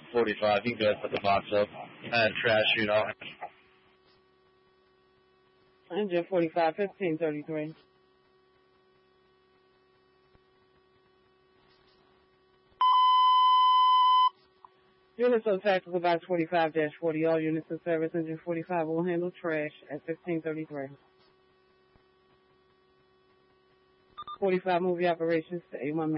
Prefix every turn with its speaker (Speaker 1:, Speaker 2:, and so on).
Speaker 1: 45. You can go put the box up. Trash chute out.
Speaker 2: Engine 45, 1533. Units on tactical box 45-40. All units in service. Engine 45 will handle trash at 1533. 45 movie operations to A1 man.